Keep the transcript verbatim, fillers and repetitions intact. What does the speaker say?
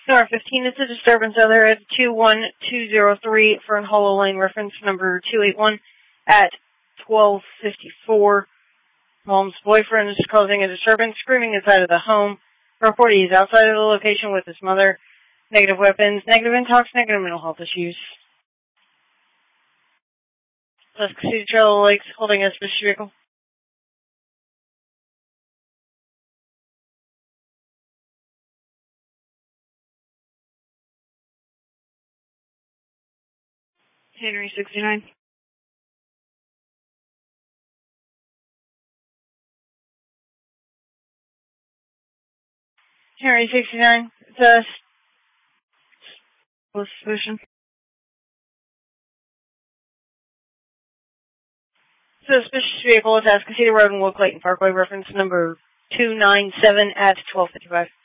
Nora fifteen, it's a disturbance other at two one two zero three Fern Hollow Lane, reference number two eight one at twelve fifty-four. Mom's boyfriend is causing a disturbance, screaming inside of the home. Report he is outside of the location with his mother. Negative weapons, negative intox, negative mental health issues. Tuscaloosa Trail Lakes holding a suspicious vehicle. Henry sixty-nine. Henry sixty-nine. It's a suspicion. Suspicious vehicle at Tuscaloosa Road and Will Clayton Parkway, reference number two nine seven at twelve fifty-five.